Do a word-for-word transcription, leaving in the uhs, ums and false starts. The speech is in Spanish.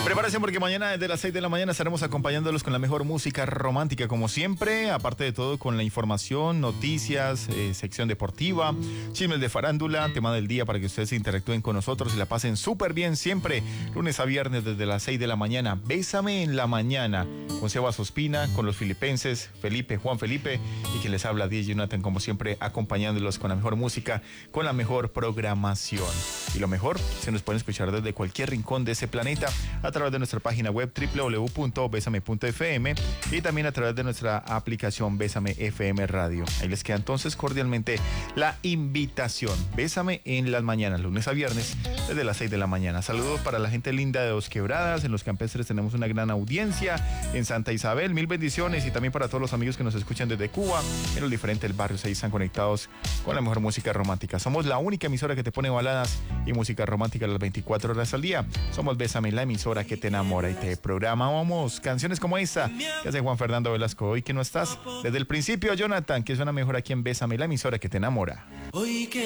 Prepárense porque mañana desde las seis de la mañana estaremos acompañándolos con la mejor música romántica como siempre, aparte de todo con la información, noticias, eh, sección deportiva, chismes de farándula, tema del día para que ustedes interactúen con nosotros y la pasen súper bien siempre, lunes a viernes desde las seis de la mañana. Bésame en la mañana con Sebas Ospina, con los filipenses, Felipe, Juan Felipe y quien les habla, D J Jonathan, como siempre acompañándolos con la mejor música, con la mejor programación. Y lo mejor, se nos pueden escuchar desde cualquier rincón de ese planeta a través de nuestra página web doble u doble u doble u punto besame punto efe eme y también a través de nuestra aplicación Bésame F M Radio. Ahí les queda entonces cordialmente la invitación. Bésame en las mañanas, lunes a viernes, desde las seis de la mañana. Saludos para la gente linda de Dos Quebradas. En Los Campestres tenemos una gran audiencia. En Santa Isabel, mil bendiciones. Y también para todos los amigos que nos escuchan desde Cuba, en los diferentes barrios, ahí están conectados con la mejor música romántica. Somos la única emisora que te pone baladas y música romántica las veinticuatro horas al día. Somos Bésame, la emisora que te enamora y te programamos canciones como esta que hace Juan Fernando Velasco. Hoy que no estás desde el principio, Jonathan, que suena mejor aquí en Bésame, la emisora que te enamora. Hoy que